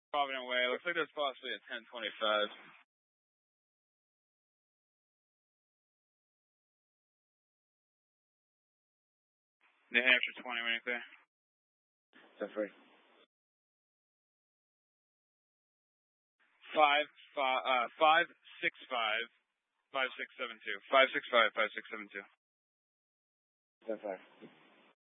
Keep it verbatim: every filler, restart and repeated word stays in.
Provident Way. Looks like there's possibly a ten twenty-five. New Hampshire twenty, when you're clear. ten three. Five, five, uh, five, six, five, five, six, seven, two. Five, six, five, five, six, seven, two. ten five.